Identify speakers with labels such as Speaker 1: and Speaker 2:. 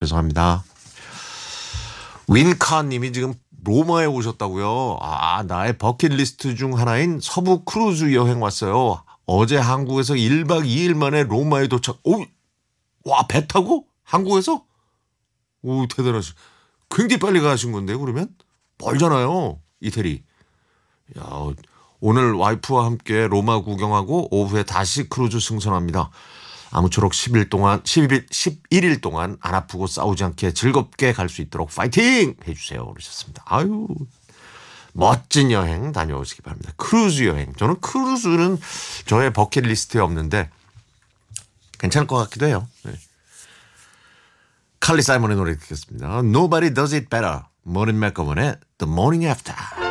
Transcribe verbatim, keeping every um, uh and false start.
Speaker 1: 죄송합니다. 윈카님이 지금 로마에 오셨다고요. 아, 나의 버킷리스트 중 하나인 서부 크루즈 여행 왔어요. 어제 한국에서 일 박 이 일 만에 로마에 도착. 오, 와, 배 타고? 한국에서? 오, 대단하시. 굉장히 빨리 가신 건데요, 그러면? 멀잖아요, 이태리. 야, 오늘 와이프와 함께 로마 구경하고 오후에 다시 크루즈 승선합니다. 아무쪼록 십 일 동안, 십일 일, 십일 일 동안 안 아프고 싸우지 않게 즐겁게 갈 수 있도록 파이팅! 해주세요. 그러셨습니다. 아유, 멋진 여행 다녀오시기 바랍니다. 크루즈 여행. 저는 크루즈는 저의 버킷리스트에 없는데 괜찮을 것 같기도 해요. 네. 칼리 사이먼의 노래 듣겠습니다. Nobody does it better. 머린 맥거먼의 The Morning After.